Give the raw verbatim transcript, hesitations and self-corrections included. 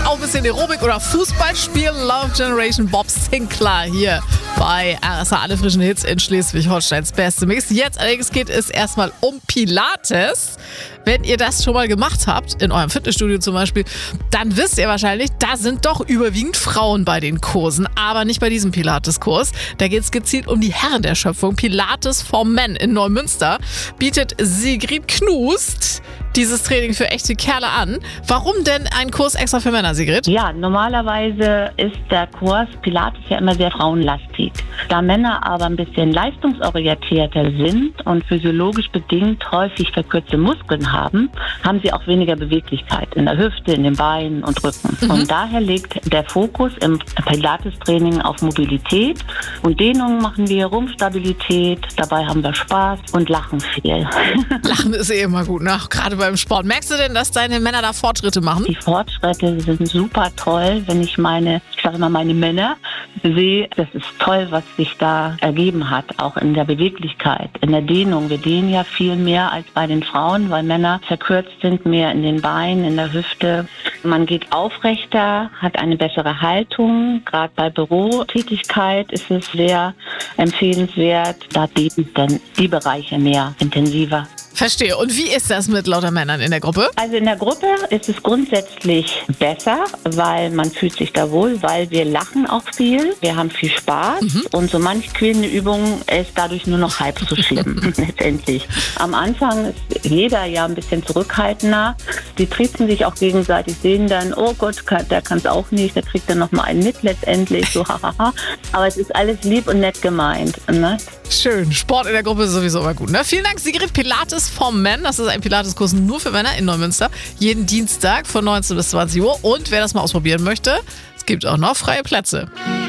auch ein bisschen Aerobik oder Fußball spielen? Love Generation Bob Sinclair hier bei R S A Alle frischen Hits in Schleswig-Holsteins beste Mix. Jetzt allerdings geht es erstmal um Pilates. Wenn ihr das schon mal gemacht habt, in eurem Fitnessstudio zum Beispiel, dann wisst ihr wahrscheinlich, da sind doch überwiegend Frauen bei den Kursen. Aber nicht bei diesem Pilates-Kurs. Da geht es gezielt um die Herren der Schöpfung. Pilates for Men in Neumünster bietet Sigrid Knust dieses Training für echte Kerle an. Warum denn ein Kurs extra für Männer, Sigrid? Ja, normalerweise ist der Kurs Pilates ja immer sehr frauenlastig. Da Männer aber ein bisschen leistungsorientierter sind und physiologisch bedingt häufig verkürzte Muskeln haben, haben sie auch weniger Beweglichkeit in der Hüfte, in den Beinen und Rücken. Mhm. Und daher liegt der Fokus im Pilates-Training auf Mobilität und Dehnung machen wir, Rumpfstabilität, dabei haben wir Spaß und lachen viel. Lachen ist eh immer gut, ne? Gerade beim Sport. Merkst du denn, dass deine Männer da Fortschritte machen? Die Fortschritte sind super toll, wenn ich meine, ich sage mal meine Männer sehe. Das ist toll, was sich da ergeben hat, auch in der Beweglichkeit, in der Dehnung. Wir dehnen ja viel mehr als bei den Frauen, weil Männer verkürzt sind, mehr in den Beinen, in der Hüfte. Man geht aufrechter, hat eine bessere Haltung. Gerade bei Bürotätigkeit ist es sehr empfehlenswert. Da dehnen dann die Bereiche mehr intensiver. Verstehe. Und wie ist das mit lauter Männern in der Gruppe? Also in der Gruppe ist es grundsätzlich besser, weil man fühlt sich da wohl, weil wir lachen auch viel, wir haben viel Spaß mhm. und so manch quälende Übung ist dadurch nur noch halb so schlimm letztendlich. Am Anfang ist jeder ja ein bisschen zurückhaltender. Die treten sich auch gegenseitig, sehen dann, oh Gott, der kann es auch nicht, der kriegt dann noch mal einen mit letztendlich, so hahaha. Aber es ist alles lieb und nett gemeint, ne? Schön. Sport in der Gruppe ist sowieso immer gut, ne? Vielen Dank, Sigrid. Pilates for Men. Das ist ein Pilates-Kurs nur für Männer in Neumünster. Jeden Dienstag von neunzehn bis zwanzig Uhr. Und wer das mal ausprobieren möchte, es gibt auch noch freie Plätze.